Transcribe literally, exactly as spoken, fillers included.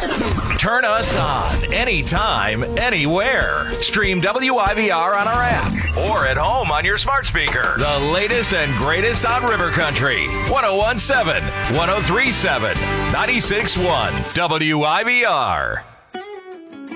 Turn us on anytime, anywhere. Stream W I V R on our app or at home on your smart speaker. The latest and greatest on River Country. one oh one point seven, one oh three point seven, ninety-six point one W I V R.